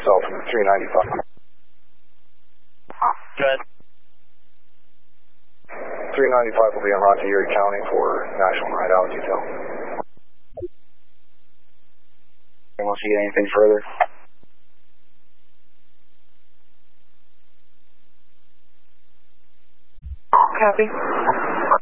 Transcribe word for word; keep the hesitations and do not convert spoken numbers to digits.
yourself in three ninety-five. Good. three ninety-five will be en route to Erie County for National Night Out detail. Unless you get anything further. Copy.